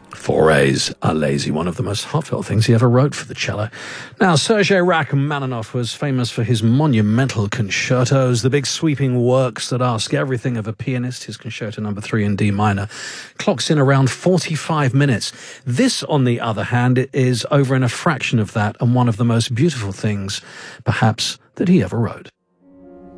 Fauré's A Lazy, one of the most heartfelt things he ever wrote for the cello. Now, Sergei Rachmaninoff was famous for his monumental concertos, the big sweeping works that ask everything of a pianist. His Concerto No. 3 in D minor clocks in around 45 minutes. This, on the other hand, is over in a fraction of that, and one of the most beautiful things, perhaps, that he ever wrote.